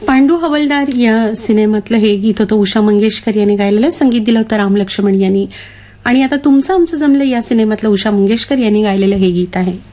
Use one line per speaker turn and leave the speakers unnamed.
पांडू हवलदार या सिनेमातलं हे गीत होतं उषा मंगेशकर यांनी गायलेलं, संगीत दिलं होतं राम लक्ष्मण यांनी. आणि आता तुमचं आमचं जमलं या सिनेमातलं उषा मंगेशकर यांनी गायलेलं हे गीत आहे.